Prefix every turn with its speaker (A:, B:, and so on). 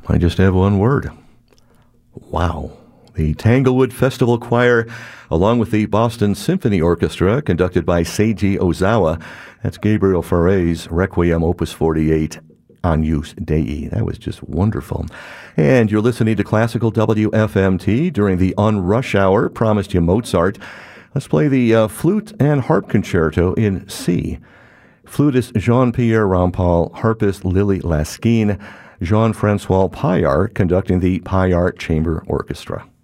A: I just have one word. Wow. The Tanglewood Festival Choir, along with the Boston Symphony Orchestra, conducted by Seiji Ozawa. That's Gabriel Fauré's Requiem, Opus 48, Agnus Dei. That was just wonderful. And you're listening to Classical WFMT during the On Rush Hour. Promised you Mozart. Let's play the Flute and Harp Concerto in C. Flutist Jean-Pierre Rampal, harpist Lily Laskin, Jean-Francois Paillard conducting the Paillard Chamber Orchestra.